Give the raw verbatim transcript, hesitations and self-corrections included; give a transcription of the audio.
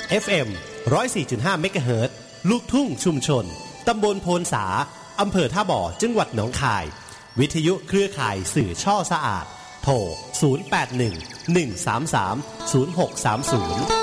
เอฟ เอ็ม หนึ่งศูนย์สี่จุดห้า เมกะเฮิรตซ์ลูกทุ่งชุมชนตำบลโพนสาอำเภอท่าบ่อจังหวัดหนองคายวิทยุเครือข่ายสื่อช่อสะอาดโทรศูนย์ แปด หนึ่ง หนึ่ง สาม สาม ศูนย์ หก สาม ศูนย์